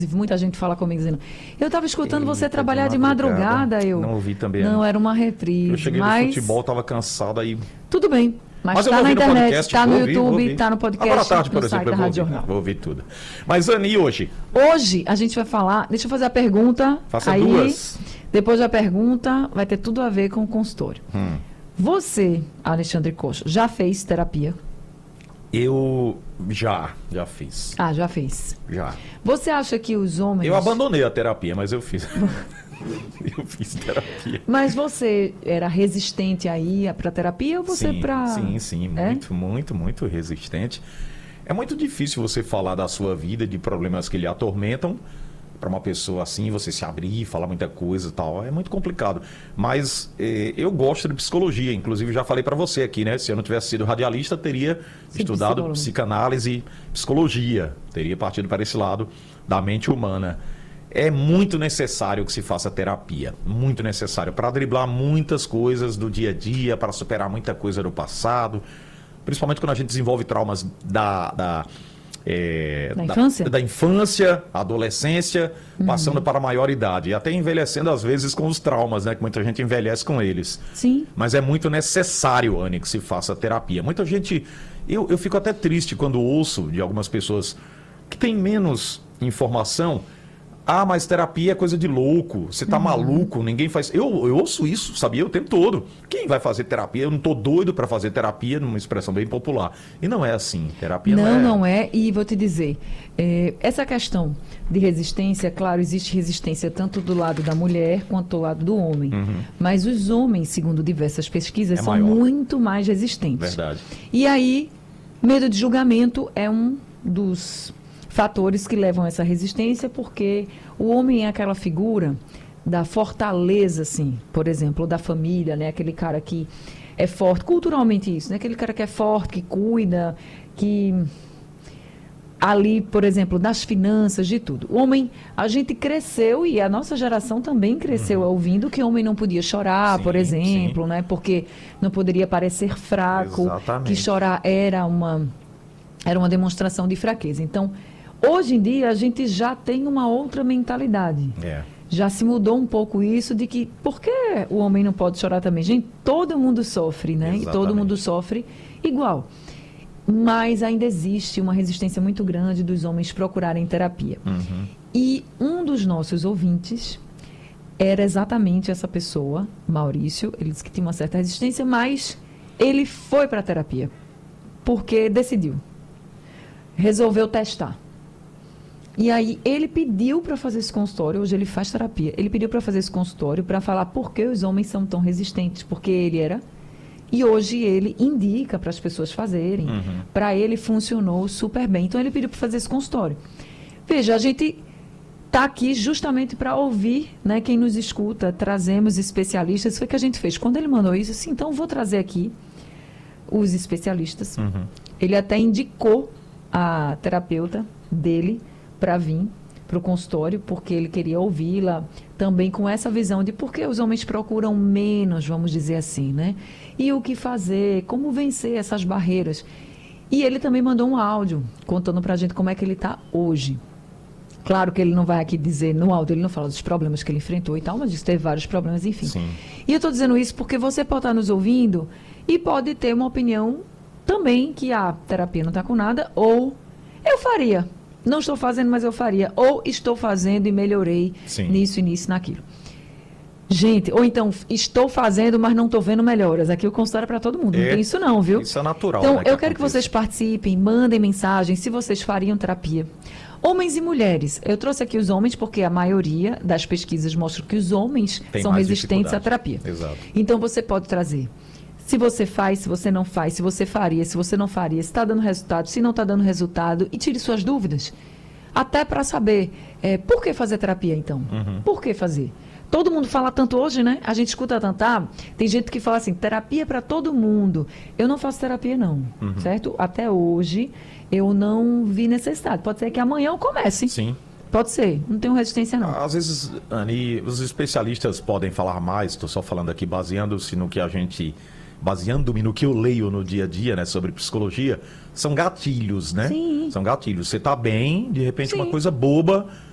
Muita gente fala comigo dizendo, eu estava escutando você Eita, trabalhar de madrugada. Eu não ouvi também. Não, era uma reprise. Eu cheguei mas... do futebol, estava cansado aí. Tudo bem. Mas eu está vou na ouvir internet, podcast, está no vou YouTube, ouvir. está no podcast, Agora à tarde, por no site exemplo, da eu Rádio Jornal. vou ouvir tudo. Mas, Ani, hoje? Hoje a gente vai falar, deixa eu fazer a pergunta. Faça aí, duas. Depois da pergunta, vai ter tudo a ver com o consultório. Você, Alexandre Costa, já fez terapia? Eu já fiz. Ah, já fez. Já. Você acha que os homens... Eu abandonei a terapia, mas eu fiz. Eu fiz terapia. Mas você era resistente aí para terapia ou você para... Sim. Muito resistente. É muito difícil você falar da sua vida, de problemas que lhe atormentam, para uma pessoa assim, você se abrir, falar muita coisa e tal. É muito complicado. Mas eu gosto de psicologia. Inclusive, já falei para você aqui, né? Se eu não tivesse sido radialista, teria estudado psicanálise, psicologia. Teria partido para esse lado da mente humana. É muito necessário que se faça terapia, muito necessário, para driblar muitas coisas do dia a dia, para superar muita coisa do passado, principalmente quando a gente desenvolve traumas da infância, adolescência, passando para a maioridade, e até envelhecendo às vezes com os traumas, né, que muita gente envelhece com eles. Sim. Mas é muito necessário, Anny, que se faça terapia. Muita gente, eu fico até triste quando ouço de algumas pessoas que têm menos informação. Ah, mas terapia é coisa de louco, você tá maluco, ninguém faz... Eu ouço isso, sabia, o tempo todo. Quem vai fazer terapia? Eu não tô doido para fazer terapia, numa expressão bem popular. E não é assim, terapia não é. E vou te dizer, essa questão de resistência, claro, existe resistência tanto do lado da mulher quanto do lado do homem. Mas os homens, segundo diversas pesquisas, são muito mais resistentes. Verdade. E aí, medo de julgamento é um dos fatores que levam a essa resistência, porque o homem é aquela figura da fortaleza, assim, por exemplo, da família, né? Aquele cara que é forte, culturalmente isso, né? Aquele cara que é forte, que cuida, que ali, por exemplo, das finanças, de tudo. O homem, a gente cresceu e a nossa geração também cresceu ouvindo que o homem não podia chorar, por exemplo, né? Porque não poderia parecer fraco, que chorar era uma demonstração de fraqueza. Então, hoje em dia, a gente já tem uma outra mentalidade. Já se mudou um pouco isso de que, por que o homem não pode chorar também? Gente, todo mundo sofre, né? E todo mundo sofre igual. Mas ainda existe uma resistência muito grande dos homens procurarem terapia. E um dos nossos ouvintes era exatamente essa pessoa, Maurício. Ele disse que tinha uma certa resistência, mas ele foi para a terapia. Porque decidiu. Resolveu testar. E aí ele pediu para fazer esse consultório, hoje ele faz terapia, ele pediu para fazer esse consultório para falar por que os homens são tão resistentes, porque ele era, e hoje ele indica para as pessoas fazerem, para ele funcionou super bem, então ele pediu para fazer esse consultório. Veja, a gente está aqui justamente para ouvir, né, quem nos escuta, trazemos especialistas, foi o que a gente fez, quando ele mandou isso, assim, então vou trazer aqui os especialistas, ele até indicou a terapeuta dele para vir para o consultório, porque ele queria ouvi-la também com essa visão de por que os homens procuram menos, vamos dizer assim, né? E o que fazer, como vencer essas barreiras. E ele também mandou um áudio contando para a gente como é que ele está hoje. Claro que ele não vai aqui dizer, no áudio ele não fala dos problemas que ele enfrentou e tal, mas disse que teve vários problemas, enfim. Sim. E eu estou dizendo isso porque você pode estar nos ouvindo e pode ter uma opinião também que a terapia não está com nada, ou eu faria. Não estou fazendo, mas eu faria. Ou estou fazendo e melhorei nisso e nisso, naquilo. Gente, ou então, estou fazendo, mas não estou vendo melhoras. Aqui o consultório é para todo mundo. Não tem isso não, viu? Isso é natural. Então, né, eu quero que vocês participem, mandem mensagens, se vocês fariam terapia. Homens e mulheres. Eu trouxe aqui os homens porque a maioria das pesquisas mostra que os homens são resistentes à terapia. Exato. Então, você pode trazer. Se você faz, se você não faz, se você faria, se você não faria, se está dando resultado, se não está dando resultado, e tire suas dúvidas. Até para saber por que fazer terapia, então. Por que fazer? Todo mundo fala tanto hoje, né? A gente escuta tanto. Tem gente que fala assim, terapia para todo mundo. Eu não faço terapia, não. Certo? Até hoje, eu não vi necessidade. Pode ser que amanhã eu comece. Sim. Pode ser. Não tenho resistência, não. Às vezes, Ani, os especialistas podem falar mais. Estou só falando aqui, baseando-me no que eu leio no dia a dia, né, sobre psicologia, são gatilhos, né? Sim. São gatilhos. Você está bem, de repente uma coisa boba